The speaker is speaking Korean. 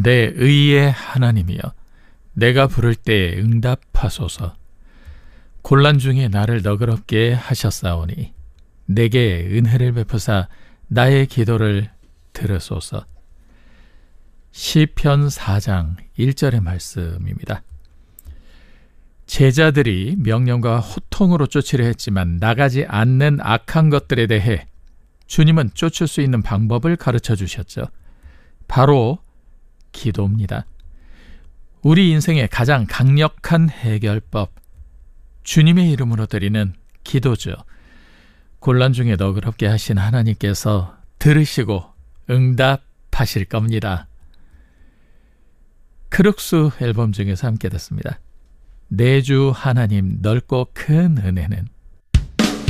내 의의 하나님이여, 내가 부를 때 응답하소서. 곤란 중에 나를 너그럽게 하셨사오니 내게 은혜를 베푸사 나의 기도를 들으소서. 시편 4장 1절의 말씀입니다. 제자들이 명령과 호통으로 쫓으려 했지만 나가지 않는 악한 것들에 대해 주님은 쫓을 수 있는 방법을 가르쳐 주셨죠. 바로 기도입니다. 우리 인생의 가장 강력한 해결법, 주님의 이름으로 드리는 기도죠. 곤란 중에 너그럽게 하신 하나님께서 들으시고 응답하실 겁니다. 크룩스 앨범 중에서 함께 듣습니다. 내 주 하나님 넓고 큰 은혜는